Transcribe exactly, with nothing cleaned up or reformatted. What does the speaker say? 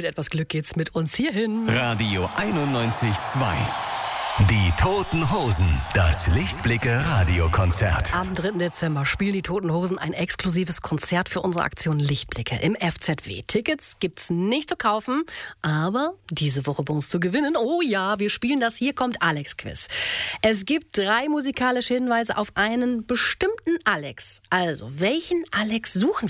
mit etwas Glück geht's mit uns hierhin. Radio einundneunzig Komma zwei. Die Toten Hosen, das Lichtblicke-Radiokonzert. Am dritten Dezember spielen die Toten Hosen ein exklusives Konzert für unsere Aktion Lichtblicke im F Z W. Tickets gibt's nicht zu kaufen, aber diese Woche bei uns zu gewinnen. Oh ja, wir spielen das Hier kommt Alex-Quiz. Es gibt drei musikalische Hinweise auf einen bestimmten Alex. Also, welchen Alex suchen wir?